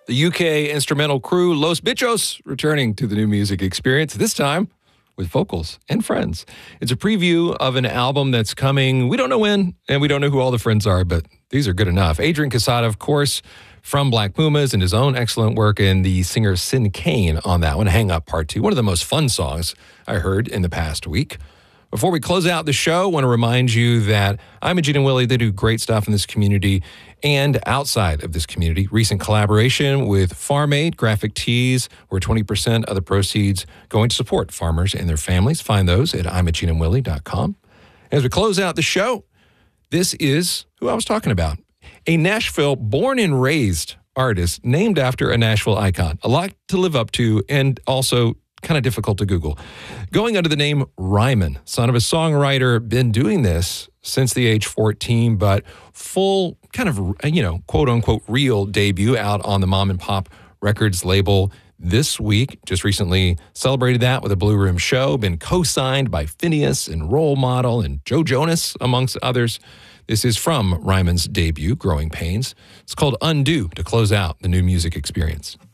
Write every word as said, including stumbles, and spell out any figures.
The U K instrumental crew Los Bichos returning to the New Music Experience, this time with vocals and friends. It's a preview of an album that's coming. We don't know when, and we don't know who all the friends are, but these are good enough. Adrian Quesada, of course, from Black Pumas, and his own excellent work, and the singer Sin Kane on that one, Hang Up Part two. One of the most fun songs I heard in the past week. Before we close out the show, I want to remind you that Imogene and Willie, they do great stuff in this community and outside of this community. Recent collaboration with Farm Aid graphic tees, where twenty percent of the proceeds going to support farmers and their families. Find those at imogene and willie dot com. As we close out the show, this is who I was talking about. A Nashville born and raised artist named after a Nashville icon. A lot to live up to, and also kind of difficult to Google. Going under the name Ryman, son of a songwriter, been doing this since the age fourteen, but full kind of, you know, quote unquote real debut out on the Mom and Pop Records label this week. Just recently celebrated that with a Blue Room show, been co-signed by Phineas and Role Model and Joe Jonas, amongst others. This is from Ryman's debut, Growing Pains. It's called Undo to close out the New Music Experience.